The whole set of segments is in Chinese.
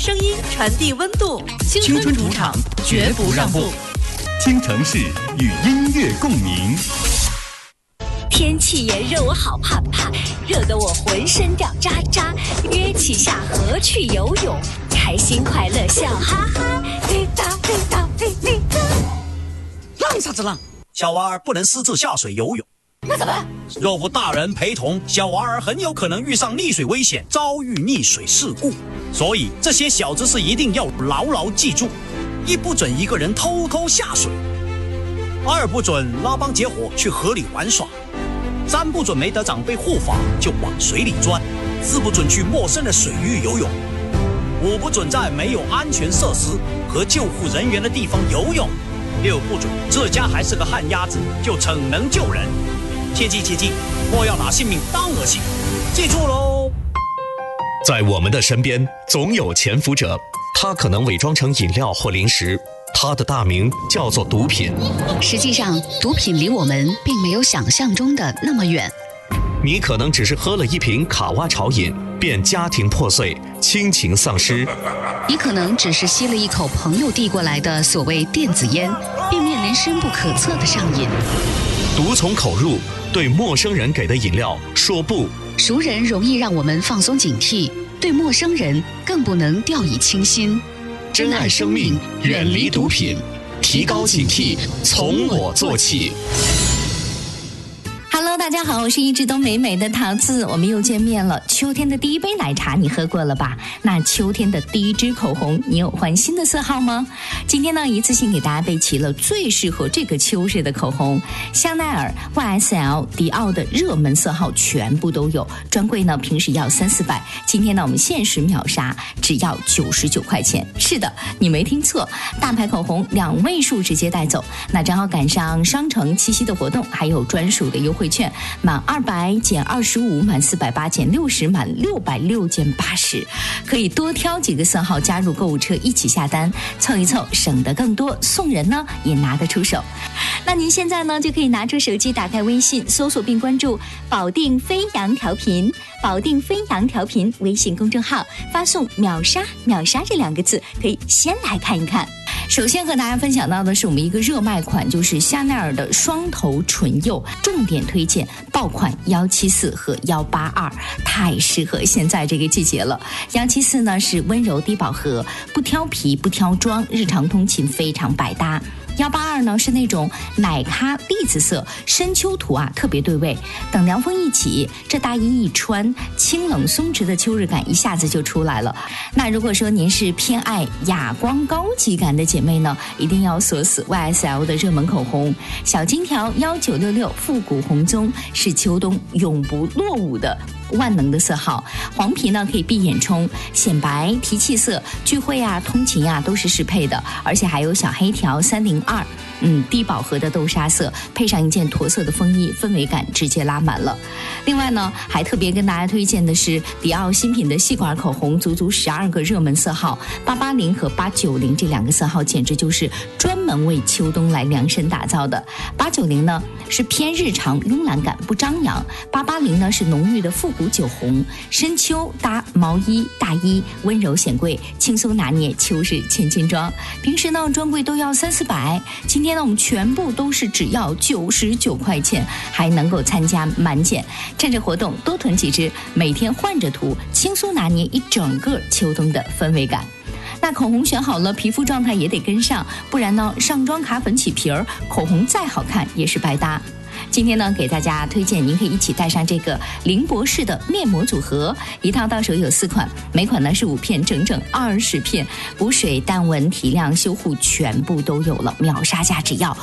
声音传递温度， 青春主场绝不让步。 京城市与音乐共鸣。 天气炎热，我好怕怕，热得我浑身掉渣渣。约起下河去游泳，开心快乐笑哈哈。滴答滴答滴滴答。 浪啥子浪？小娃儿不能私自下水游泳。 那怎么？ 若无大人陪同，小娃儿很有可能遇上溺水危险，遭遇溺水事故。所以这些小知识一定要牢牢记住：一不准一个人偷偷下水；二不准拉帮结伙去河里玩耍；三不准没得长辈护法就往水里钻；四不准去陌生的水域游泳；五不准在没有安全设施和救护人员的地方游泳；六不准这家还是个旱鸭子就逞能救人。切记切记，莫要拿性命当儿戏，记住喽！ 在我们的身边总有潜伏者，他可能伪装成饮料或零食，他的大名叫做毒品。 实际上，毒品离我们并没有想象中的那么远。 你可能只是喝了一瓶卡哇潮饮，便家庭破碎，亲情丧失。 你可能只是吸了一口朋友递过来的所谓电子烟，便面临深不可测的上瘾。 毒从口入，对陌生人给的饮料说不。 熟人容易让我们放松警惕，对陌生人更不能掉以轻心。 珍爱生命，远离毒品，提高警惕，从我做起。 Hello， 大家好，我是一直都美美的桃子，我们又见面了。秋天的第一杯奶茶你喝过了吧？那秋天的第一支口红，你有换新的色号吗？今天呢，一次性给大家备齐了最适合这个秋日的口红，香奈儿、YSL、迪奥的热门色号全部都有，专柜呢平时要300-400，今天呢我们限时秒杀，只要99块钱。是的，你没听错，大牌口红2位数直接带走。那正好赶上商城七夕的活动，还有专属的优惠券，满200减25，满480减60，满660减80，可以多挑几个色号加入购物车一起下单，凑一凑省得更多，送人呢也拿得出手。那您现在呢就可以拿出手机，打开微信，搜索并关注保定飞扬调频，保定飞扬调频微信公众号，发送秒杀秒杀这2个字，可以先来看一看。首先和大家分享到的是我们一个热卖款，就是香奈儿的双头唇釉，重点推荐爆款174和182，太适合现在这个季节了。174呢是温柔低饱和，不挑皮不挑妆，日常通勤非常百搭。182呢是那种奶咖栗子色，深秋图啊特别对味。等凉风一起，这大衣一穿，清冷松弛的秋日感一下子就出来了。那如果说您是偏爱哑光高级感的姐妹呢，一定要锁死 YSL 的热门口红，小金条1966复古红棕，是秋冬永不落伍的万能的色号。黄皮呢可以闭眼冲，显白提气色，聚会啊通勤啊都是适配的，而且还有小黑条302，低饱和的豆沙色，配上一件驼色的风衣，氛围感直接拉满了。另外呢，还特别跟大家推荐的是迪奥新品的细管口红，足足12个热门色号，880和890这2个色号简直就是专门为秋冬来量身打造的。890呢是偏日常慵懒感不张扬，880呢是浓郁的复古酒红，深秋搭毛衣大衣，温柔显贵，轻松拿捏秋日千金装。平时呢专柜都要300-400，今天呢我们全部都是只要99块钱，还能够参加满减，趁着活动多囤几支，每天换着涂，轻松拿捏一整个秋冬的氛围感。那口红选好了，皮肤状态也得跟上，不然呢上妆卡粉起皮儿，口红再好看也是白搭。今天呢给大家推荐，您可以一起带上这个林博士的面膜组合，一套到手有4款，每款呢是5片，整整20片，补水淡纹提亮修护全部都有了，秒杀价只要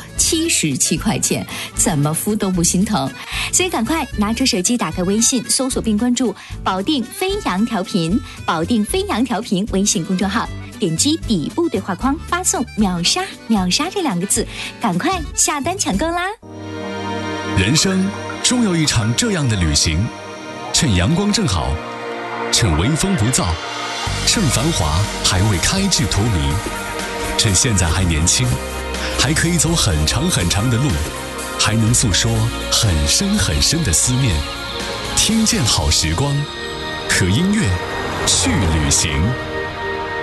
77块钱，怎么敷都不心疼。所以赶快拿出手机，打开微信，搜索并关注保定飞扬调频，保定飞扬调频微信公众号，点击底部对话框，发送秒杀秒杀这2个字，赶快下单抢购啦。 人生终有一场这样的旅行，趁阳光正好，趁微风不燥，趁繁华还未开至荼蘼，趁现在还年轻，还可以走很长很长的路，还能诉说很深很深的思念。听见好时光，和音乐去旅行。